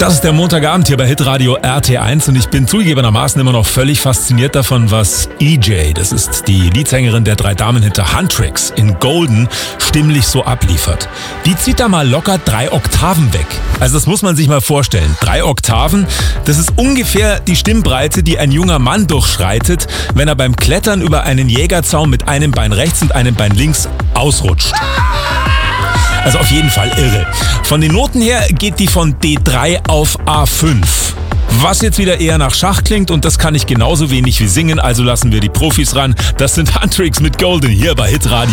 Das ist der Montagabend hier bei Hitradio RT1 und ich bin zugegebenermaßen immer noch völlig fasziniert davon, was EJ, das ist die Leadsängerin der 3 Damen-Hitte Huntrix, in Golden stimmlich so abliefert. Die zieht da mal locker 3 Oktaven weg. Also das muss man sich mal vorstellen. 3 Oktaven, das ist ungefähr die Stimmbreite, die ein junger Mann durchschreitet, wenn er beim Klettern über einen Jägerzaun mit einem Bein rechts und einem Bein links ausrutscht. Also auf jeden Fall irre. Von den Noten her geht die von D3 auf A5. Was jetzt wieder eher nach Schach klingt, und das kann ich genauso wenig wie singen, also lassen wir die Profis ran. Das sind Huntrix mit Golden hier bei Hitradio.